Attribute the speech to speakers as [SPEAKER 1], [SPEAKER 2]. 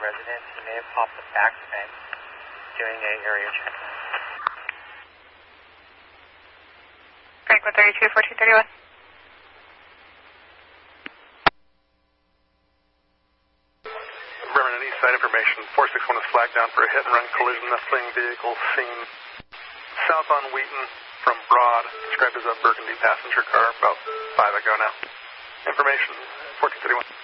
[SPEAKER 1] residence. He may have popped the back fence doing an area check.
[SPEAKER 2] Frank 132, 1431.
[SPEAKER 3] Bremen and East Side information. 461 is flagged down for a hit-and-run collision. That fleeing vehicle seen south on Wheaton from Broad, described as a burgundy passenger car about 5 ago now. Information, 1431.